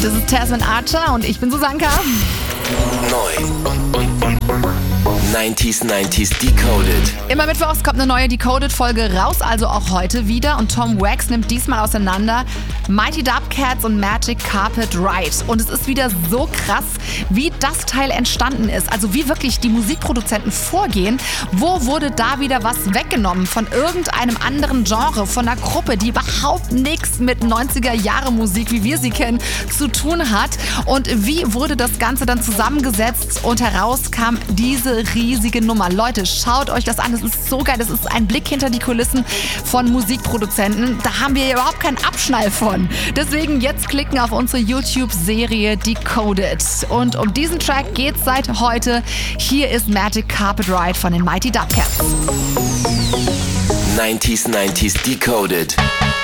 Das ist Tasman Archer und ich bin Susanka. Neu und 90s Decoded. Immer mittwochs kommt eine neue Decoded-Folge raus, also auch heute wieder. Und Tom Wax nimmt diesmal auseinander Mighty Dubcats und Magic Carpet Ride. Und es ist wieder so krass, wie das Teil entstanden ist. Also wie wirklich die Musikproduzenten vorgehen. Wo wurde da wieder was weggenommen von irgendeinem anderen Genre, von einer Gruppe, die überhaupt nichts mit 90er-Jahre-Musik, wie wir sie kennen, zu tun hat. Und wie wurde das Ganze dann zusammengesetzt und heraus kam diese riesige Nummer. Leute, schaut euch das an. Das ist so geil. Das ist ein Blick hinter die Kulissen von Musikproduzenten. Da haben wir überhaupt keinen Abschnall von. Deswegen jetzt klicken auf unsere YouTube-Serie Decoded. Und um diesen Track geht's seit heute. Hier ist Magic Carpet Ride von den Mighty Dubcats. 90s Decoded.